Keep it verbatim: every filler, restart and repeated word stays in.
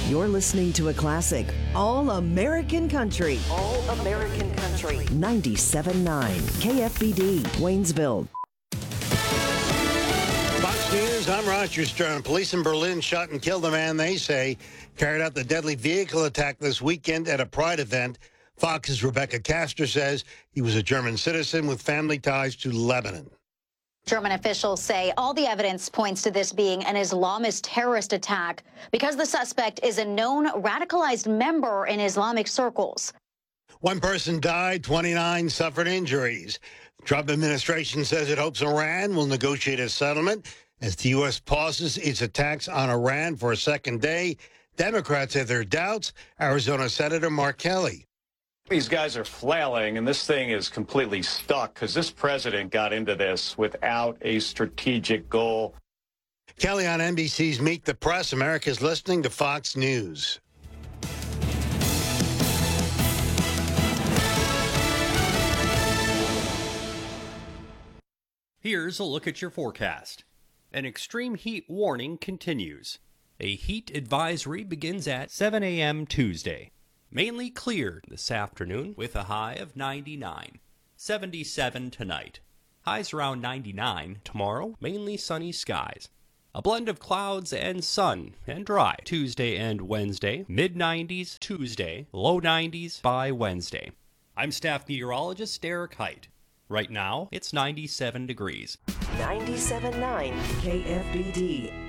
You're listening to a classic, All American Country. All American Country. ninety-seven point nine K F B D, Waynesville. Fox News, I'm Roger Stern. Police in Berlin shot and killed a man they say carried out the deadly vehicle attack this weekend at a Pride event. Fox's Rebecca Castor says he was a German citizen with family ties to Lebanon. German officials say all the evidence points to this being an Islamist terrorist attack because the suspect is a known radicalized member in Islamic circles. One person died, twenty-nine suffered injuries. The Trump administration says it hopes Iran will negotiate a settlement as the U S pauses its attacks on Iran for a second day. Democrats have their doubts. Arizona Senator Mark Kelly. These guys are flailing, and this thing is completely stuck because this president got into this without a strategic goal. Kelly on N B C's Meet the Press. America's listening to Fox News. Here's a look at your forecast. An extreme heat warning continues. A heat advisory begins at seven a.m. Tuesday. Mainly clear this afternoon with a high of ninety-nine. seventy-seven tonight. Highs around ninety-nine. Tomorrow, mainly sunny skies. A blend of clouds and sun and dry Tuesday and Wednesday. mid nineties Tuesday, low nineties by Wednesday. I'm staff meteorologist Derek Height. Right now, it's ninety-seven degrees. ninety-seven point nine K F B D,